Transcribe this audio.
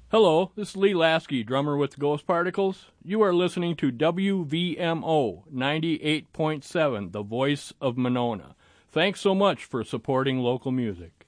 Hello, this is Lee Lasky, drummer with Ghost Particles. You are listening to WVMO 98.7, the voice of Monona. Thanks so much for supporting local music.